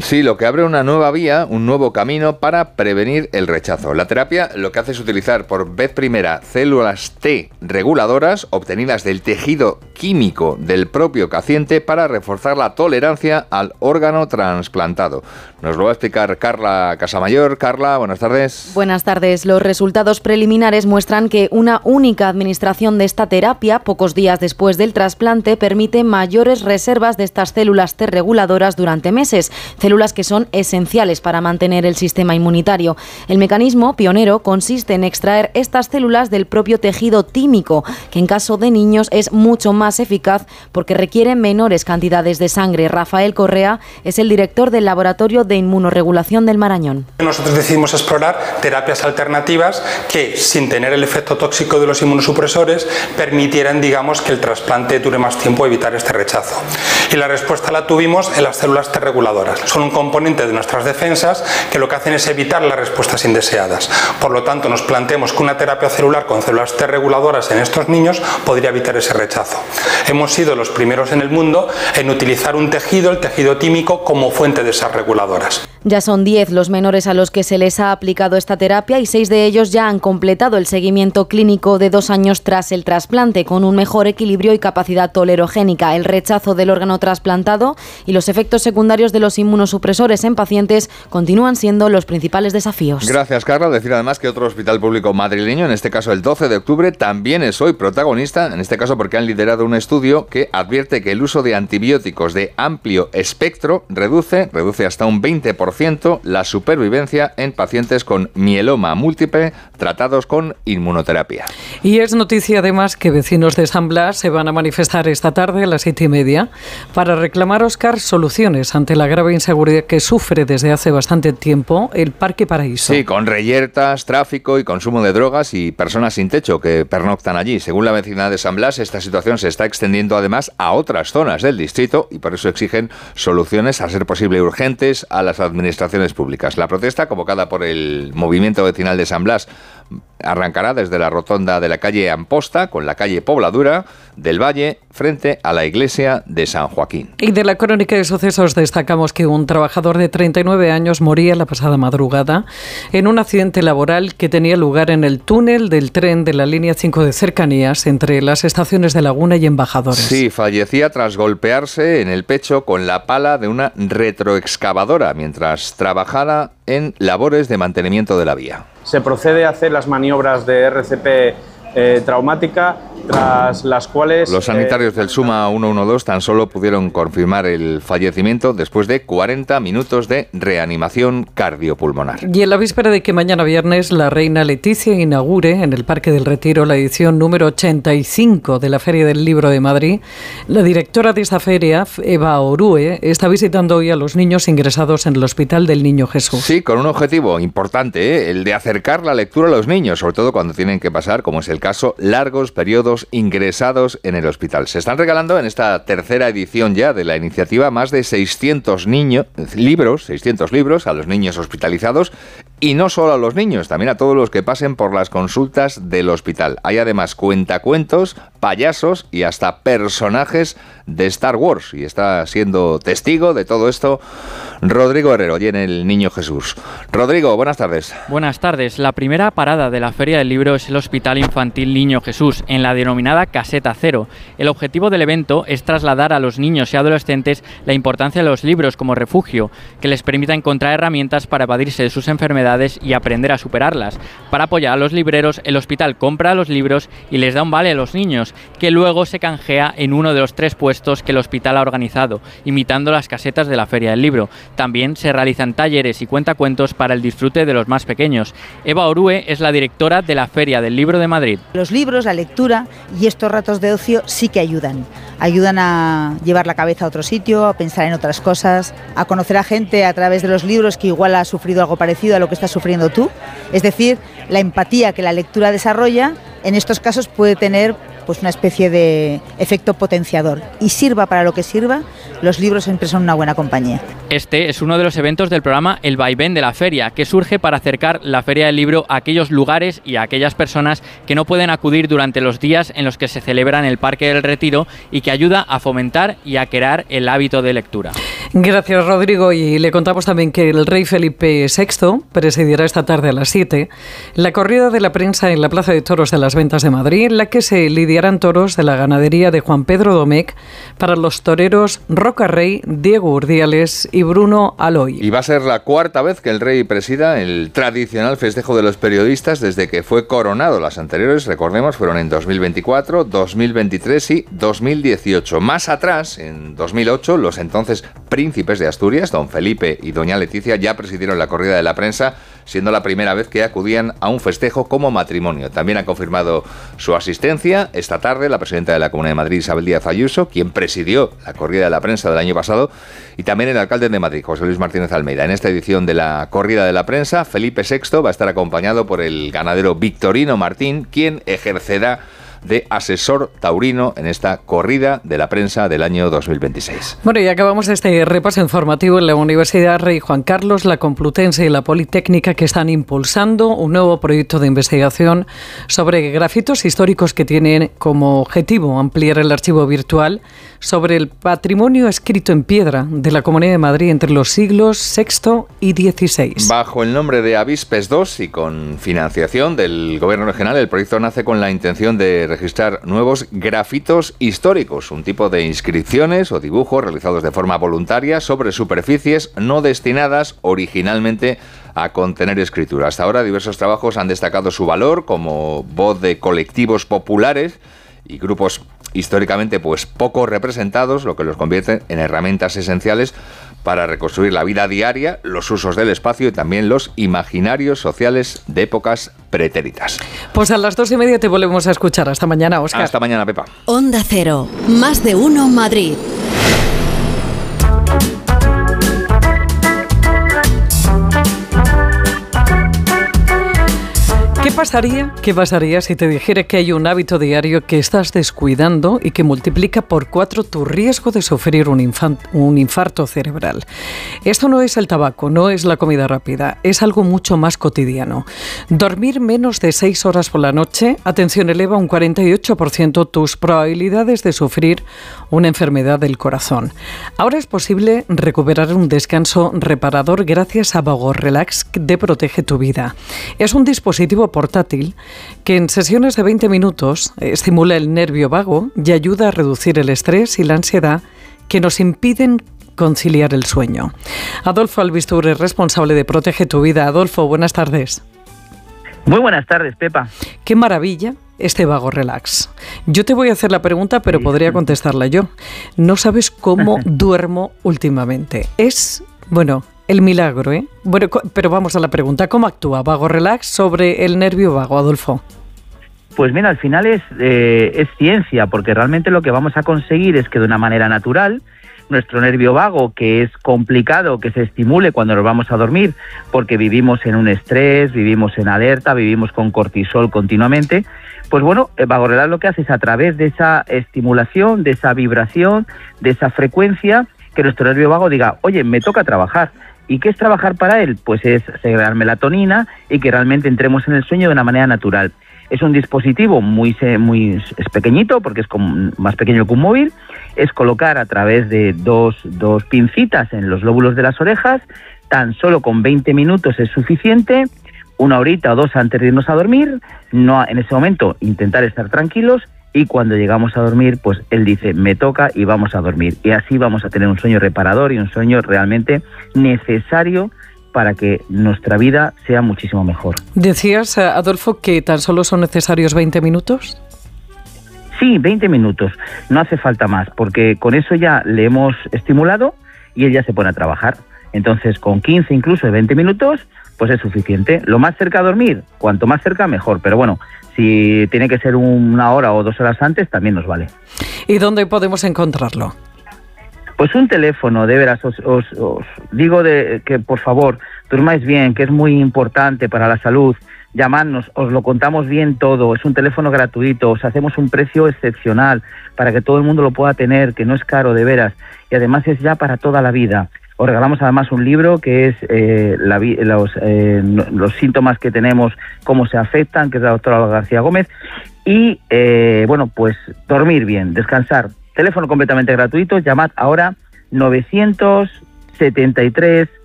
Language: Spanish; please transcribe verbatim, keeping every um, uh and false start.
Sí, lo que abre una nueva vía, un nuevo camino para prevenir el rechazo. La terapia lo que hace es utilizar por vez primera células T reguladoras obtenidas del tejido químico del propio paciente para reforzar la tolerancia al órgano trasplantado. Nos lo va a explicar Carla Casamayor. Carla, buenas tardes. Buenas tardes. Los resultados preliminares muestran que una única administración de esta terapia, pocos días después del trasplante, permite mayores reservas de estas células T reguladoras durante meses, células que son esenciales para mantener el sistema inmunitario. El mecanismo pionero consiste en extraer estas células del propio tejido tímico, que en caso de niños es mucho más eficaz porque requiere menores cantidades de sangre. Rafael Correa es el director del Laboratorio de Inmunorregulación del Marañón. Nosotros decidimos explorar terapias alternativas que, sin tener el efecto tóxico de los inmunosupresores, permitieran, digamos, que el trasplante dure más tiempo y evitar este rechazo. Y la respuesta la tuvimos en las células T reguladoras. Son un componente de nuestras defensas que lo que hacen es evitar las respuestas indeseadas. Por lo tanto, nos planteamos que una terapia celular con células T reguladoras en estos niños podría evitar ese rechazo. Hemos sido los primeros en el mundo en utilizar un tejido, el tejido tímico, como fuente de esas reguladoras. Ya son diez los menores a los que se les ha aplicado esta terapia y seis de ellos ya han completado el seguimiento clínico de dos años tras el trasplante, con un mejor equilibrio y capacidad tolerogénica. El rechazo del órgano trasplantado y los efectos secundarios de los inmunosupresores en pacientes continúan siendo los principales desafíos. Gracias, Carla. Decir además que otro hospital público madrileño, en este caso el doce de octubre, también es hoy protagonista, en este caso porque han liderado un estudio que advierte que el uso de antibióticos de amplio espectro reduce, reduce hasta un veinte por ciento la supervivencia en pacientes con mieloma múltiple tratados con inmunoterapia. Y es noticia además que vecinos de San Blas se van a manifestar esta tarde a las siete y media para reclamar, Óscar, soluciones ante la grave inseguridad que sufre desde hace bastante tiempo el Parque Paraíso. Sí, con reyertas, tráfico y consumo de drogas y personas sin techo que pernoctan allí. Según la vecindad de San Blas, esta situación se está extendiendo además a otras zonas del distrito y por eso exigen soluciones, a ser posible urgentes, a las administraciones públicas. La protesta, convocada por el movimiento vecinal de San Blas, arrancará desde la rotonda de la calle Amposta con la calle Pobladura del Valle frente a la iglesia de San Joaquín. Y de la crónica de sucesos destacamos que un trabajador de treinta y nueve años moría la pasada madrugada en un accidente laboral que tenía lugar en el túnel del tren de la línea cinco de cercanías entre las estaciones de Laguna y Embajadores. Sí, fallecía tras golpearse en el pecho con la pala de una retroexcavadora mientras trabajaba en labores de mantenimiento de la vía. Se procede a hacer las maniobras de R C P eh, traumática, tras las cuales... Los sanitarios eh, del Suma ciento doce tan solo pudieron confirmar el fallecimiento después de cuarenta minutos de reanimación cardiopulmonar. Y en la víspera de que mañana viernes la reina Leticia inaugure en el Parque del Retiro la edición número ochenta y cinco de la Feria del Libro de Madrid, la directora de esta feria, Eva Orue, está visitando hoy a los niños ingresados en el Hospital del Niño Jesús. Sí, con un objetivo importante, ¿eh? el de acercar la lectura a los niños, sobre todo cuando tienen que pasar, como es el caso, largos periodos ingresados en el hospital. Se están regalando en esta tercera edición ya de la iniciativa más de seiscientos niños, libros, seiscientos libros a los niños hospitalizados y no solo a los niños, también a todos los que pasen por las consultas del hospital. Hay además cuentacuentos, payasos y hasta personajes de Star Wars y está siendo testigo de todo esto Rodrigo Herrero, y en el Niño Jesús. Rodrigo, buenas tardes. Buenas tardes. La primera parada de la Feria del Libro es el Hospital Infantil Niño Jesús, en la denominada Caseta Cero. El objetivo del evento es trasladar a los niños y adolescentes la importancia de los libros como refugio, que les permita encontrar herramientas para evadirse de sus enfermedades y aprender a superarlas. Para apoyar a los libreros, el hospital compra los libros y les da un vale a los niños, que luego se canjea en uno de los tres puestos que el hospital ha organizado, imitando las casetas de la Feria del Libro. También se realizan talleres y cuentacuentos para el disfrute de los más pequeños. Eva Orue es la directora de la Feria del Libro de Madrid. Los libros, la lectura y estos ratos de ocio sí que ayudan. Ayudan a llevar la cabeza a otro sitio, a pensar en otras cosas, a conocer a gente a través de los libros que igual ha sufrido algo parecido a lo que estás sufriendo tú. Es decir, la empatía que la lectura desarrolla en estos casos puede tener pues una especie de efecto potenciador. Y sirva para lo que sirva, los libros siempre son una buena compañía. Este es uno de los eventos del programa El Vaivén de la Feria, que surge para acercar la Feria del Libro a aquellos lugares y a aquellas personas que no pueden acudir durante los días en los que se celebra en el Parque del Retiro, y que ayuda a fomentar y a crear el hábito de lectura. Gracias, Rodrigo. Y le contamos también que el rey Felipe sexto presidirá esta tarde a las siete la corrida de la prensa en la Plaza de Toros de las Ventas de Madrid, en la que se lidiarán toros de la ganadería de Juan Pedro Domecq para los toreros Roca Rey, Diego Urdiales y Bruno Aloy. Y va a ser la cuarta vez que el rey presida el tradicional festejo de los periodistas desde que fue coronado. Las anteriores, recordemos, fueron en dos mil veinticuatro, dos mil veintitrés y dos mil dieciocho. Más atrás, en dos mil ocho, los entonces príncipes de Asturias, don Felipe y doña Leticia, ya presidieron la corrida de la prensa, siendo la primera vez que acudían a un festejo como matrimonio. También ha confirmado su asistencia esta tarde la presidenta de la Comunidad de Madrid, Isabel Díaz Ayuso, quien presidió la corrida de la prensa del año pasado, y también el alcalde de Madrid, José Luis Martínez Almeida. En esta edición de la corrida de la prensa, Felipe sexto va a estar acompañado por el ganadero Victorino Martín, quien ejercerá de asesor taurino en esta corrida de la prensa del año dos mil veintiséis. Bueno, y acabamos este repaso informativo en la Universidad Rey Juan Carlos, la Complutense y la Politécnica, que están impulsando un nuevo proyecto de investigación sobre grafitos históricos que tienen como objetivo ampliar el archivo virtual sobre el patrimonio escrito en piedra de la Comunidad de Madrid entre los siglos sexto y dieciséis. Bajo el nombre de Avispes dos y con financiación del Gobierno regional, el proyecto nace con la intención de registrar nuevos grafitos históricos, un tipo de inscripciones o dibujos realizados de forma voluntaria sobre superficies no destinadas originalmente a contener escritura. Hasta ahora diversos trabajos han destacado su valor como voz de colectivos populares y grupos históricamente pues poco representados, lo que los convierte en herramientas esenciales para reconstruir la vida diaria, los usos del espacio y también los imaginarios sociales de épocas pretéritas. Pues a las dos y media te volvemos a escuchar. Hasta mañana, Óscar. Hasta mañana, Pepa. Onda Cero, más de uno Madrid. ¿Qué pasaría, ¿Qué pasaría si te dijera que hay un hábito diario que estás descuidando y que multiplica por cuatro tu riesgo de sufrir un, infan- un infarto cerebral? Esto no es el tabaco, no es la comida rápida, es algo mucho más cotidiano. Dormir menos de seis horas por la noche, atención, eleva un cuarenta y ocho por ciento tus probabilidades de sufrir una enfermedad del corazón. Ahora es posible recuperar un descanso reparador gracias a Vago Relax de Protege tu Vida. Es un dispositivo portátil que en sesiones de veinte minutos estimula el nervio vago y ayuda a reducir el estrés y la ansiedad que nos impiden conciliar el sueño. Adolfo Albistur es responsable de Protege tu Vida. Adolfo, buenas tardes. Muy buenas tardes, Pepa. Qué maravilla este Vago Relax. Yo te voy a hacer la pregunta, pero sí, podría contestarla yo. No sabes cómo duermo últimamente. Es, bueno, el milagro, ¿eh? Bueno, pero vamos a la pregunta. ¿Cómo actúa Vago Relax sobre el nervio vago, Adolfo? Pues mira, al final es, eh, es ciencia, porque realmente lo que vamos a conseguir es que de una manera natural nuestro nervio vago, que es complicado que se estimule cuando nos vamos a dormir, porque vivimos en un estrés, vivimos en alerta, vivimos con cortisol continuamente, pues bueno, el Vago Relax lo que hace es a través de esa estimulación, de esa vibración, de esa frecuencia, que nuestro nervio vago diga, oye, me toca trabajar. ¿Y qué es trabajar para él? Pues es segregar melatonina y que realmente entremos en el sueño de una manera natural. Es un dispositivo muy, muy es pequeñito, porque es como más pequeño que un móvil. Es colocar a través de dos, dos pincitas en los lóbulos de las orejas. Tan solo con veinte minutos es suficiente. Una horita o dos antes de irnos a dormir. No, en ese momento intentar estar tranquilos. Y cuando llegamos a dormir, pues él dice, me toca y vamos a dormir. Y así vamos a tener un sueño reparador y un sueño realmente necesario para que nuestra vida sea muchísimo mejor. Decías, Adolfo, que tan solo son necesarios veinte minutos. Sí, veinte minutos. No hace falta más, porque con eso ya le hemos estimulado y él ya se pone a trabajar. Entonces, con quince, incluso de veinte minutos, pues es suficiente. Lo más cerca a dormir, cuanto más cerca, mejor. Pero bueno, si tiene que ser una hora o dos horas antes, también nos vale. ¿Y dónde podemos encontrarlo? Pues un teléfono, de veras, os, os, os digo de que por favor durmáis bien, que es muy importante para la salud. llamadnos, os lo contamos bien todo, es un teléfono gratuito, os hacemos un precio excepcional para que todo el mundo lo pueda tener, que no es caro de veras, y además es ya para toda la vida. Os regalamos además un libro que es eh, la, los, eh, los síntomas que tenemos, cómo se afectan, que es de la doctora Olga García Gómez, y eh, bueno, pues dormir bien, descansar. Teléfono completamente gratuito, llamad ahora novecientos setenta y tres